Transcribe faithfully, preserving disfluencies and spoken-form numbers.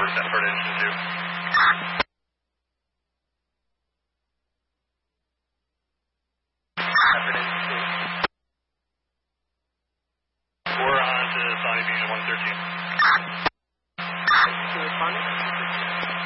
Bedford engine two. Bedford engine two. We're on to Saudi Beach one thirteen.